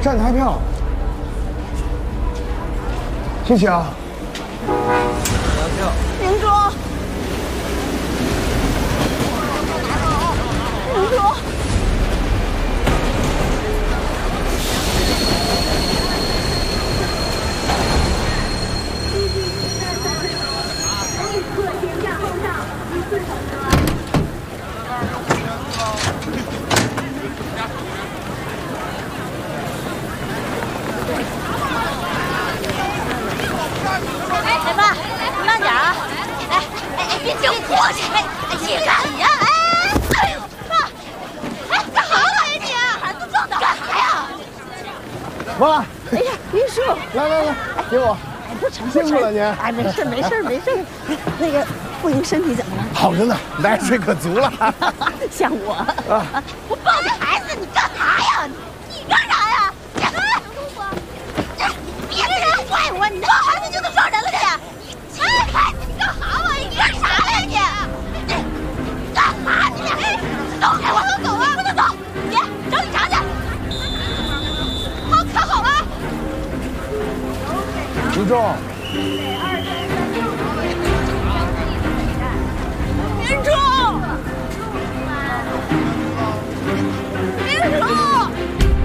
站台票，谢谢啊。 拿票。 明珠，明珠。 来吧，慢点啊！别过去！你干呀！哎呦，爸！干啥呀你？孩子撞的，干啥呀？ 妈， 哎呀，林叔， 来，给我。 不成， 辛苦了您。 哎，没事。那个傅英身体怎么了？ 好着呢，奶水可足了。 像我。 啊！ 我抱着孩子，你干啥呀？你干啥呀？别人怪我，你抱孩子就能撞人了你？你孩子，你干啥玩意？你干啥呀你？干啥你？走开我！走啊！不能走！别找警察去！好，看好了。 民众，